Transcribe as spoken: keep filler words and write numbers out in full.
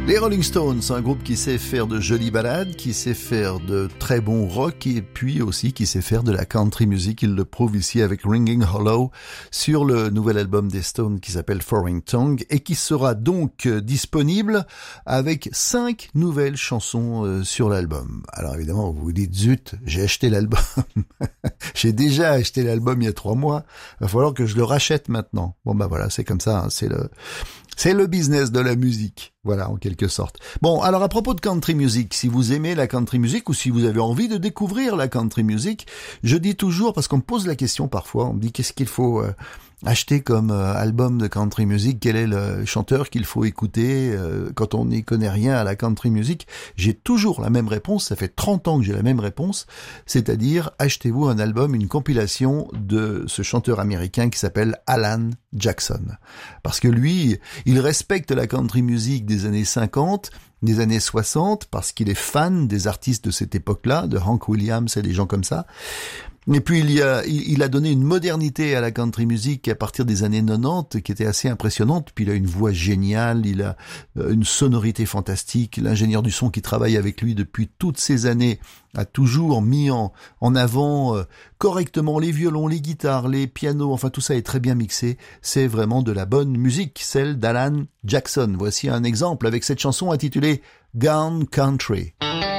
Les Rolling Stones, un groupe qui sait faire de jolies ballades, qui sait faire de très bons rock et puis aussi qui sait faire de la country music. Il le prouve ici avec Ringing Hollow sur le nouvel album des Stones qui s'appelle Foreign Tongue et qui sera donc disponible avec cinq nouvelles chansons sur l'album. Alors évidemment, vous vous dites, zut, j'ai acheté l'album. J'ai déjà acheté l'album il y a trois mois. Il va falloir que je le rachète maintenant. Bon bah voilà, c'est comme ça, hein, c'est le... C'est le business de la musique, voilà, en quelque sorte. Bon, alors à propos de country music, si vous aimez la country music ou si vous avez envie de découvrir la country music, je dis toujours, parce qu'on me pose la question parfois, on me dit qu'est-ce qu'il faut euh, acheter comme euh, album de country music, quel est le chanteur qu'il faut écouter euh, quand on n'y connaît rien à la country music. J'ai toujours la même réponse, ça fait trente ans que j'ai la même réponse, c'est-à-dire achetez-vous un album, une compilation de ce chanteur américain qui s'appelle Alan Jackson. Parce que lui, il respecte la country music des années cinquante, des années soixante, parce qu'il est fan des artistes de cette époque-là, de Hank Williams et des gens comme ça. Et puis il y a, il a donné une modernité à la country music à partir des années quatre-vingt-dix qui était assez impressionnante. Puis il a une voix géniale, il a une sonorité fantastique. L'ingénieur du son qui travaille avec lui depuis toutes ces années a toujours mis en, en avant euh, correctement les violons, les guitares, les pianos. Enfin tout ça est très bien mixé. C'est vraiment de la bonne musique, celle d'Alan Jackson. Voici un exemple avec cette chanson intitulée Gone Country.